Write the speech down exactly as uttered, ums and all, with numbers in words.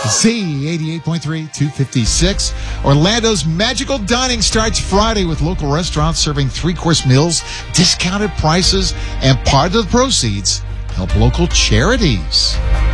Z eighty-eight point three, two fifty-six. Orlando's Magical Dining starts Friday with local restaurants serving three-course meals, discounted prices, and part of the proceeds help local charities.